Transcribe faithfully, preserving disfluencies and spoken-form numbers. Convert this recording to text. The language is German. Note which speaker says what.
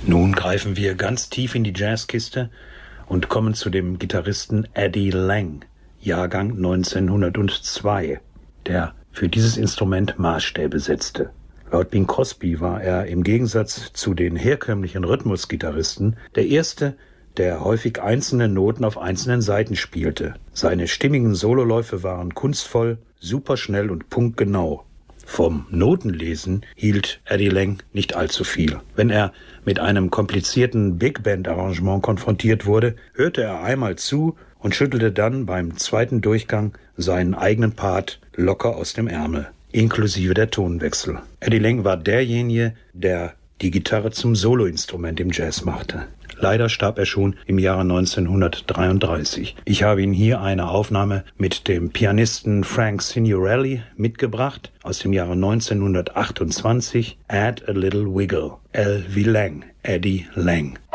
Speaker 1: Nun greifen wir ganz tief in die Jazzkiste und kommen zu dem Gitarristen Eddie Lang, Jahrgang neunzehnhundertzwei, der für dieses Instrument Maßstäbe setzte. Laut Bing Crosby war er im Gegensatz zu den herkömmlichen Rhythmusgitarristen der erste, der häufig einzelne Noten auf einzelnen Saiten spielte. Seine stimmigen Sololäufe waren kunstvoll, superschnell und punktgenau. Vom Notenlesen hielt Eddie Lang nicht allzu viel. Wenn er mit einem komplizierten Big-Band-Arrangement konfrontiert wurde, hörte er einmal zu und schüttelte dann beim zweiten Durchgang seinen eigenen Part locker aus dem Ärmel, inklusive der Tonwechsel. Eddie Lang war derjenige, der die Gitarre zum Soloinstrument im Jazz machte. Leider starb er schon im Jahre neunzehnhundertdreiunddreißig. Ich habe Ihnen hier eine Aufnahme mit dem Pianisten Frank Signorelli mitgebracht aus dem Jahre neunzehnhundertachtundzwanzig. Add a Little Wiggle. L wie Lang, Eddie Lang.